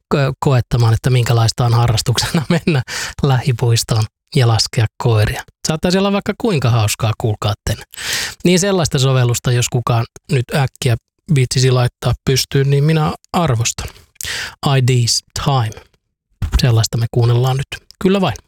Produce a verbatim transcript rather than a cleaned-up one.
koettamaan, että minkälaista on harrastuksena mennä lähipuistoon ja laskea koiria. Saattaisi olla vaikka kuinka hauskaa, kuulkaatten. Niin sellaista sovellusta, jos kukaan nyt äkkiä viitsisi laittaa pystyyn, niin minä arvostan. I D's Time. Sellaista me kuunnellaan nyt. Kyllä vain.